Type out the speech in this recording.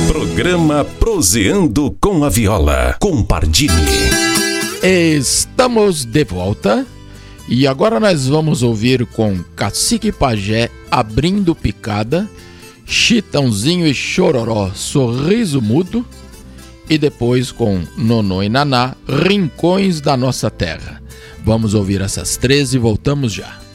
Programa Proseando com a Viola, com Pardini. Estamos de volta e agora nós vamos ouvir com Cacique Pajé, Abrindo Picada, Chitãozinho e Chororó, Sorriso Mudo, e depois com Nonô e Naná, Rincões da Nossa Terra. Vamos ouvir essas três e voltamos já.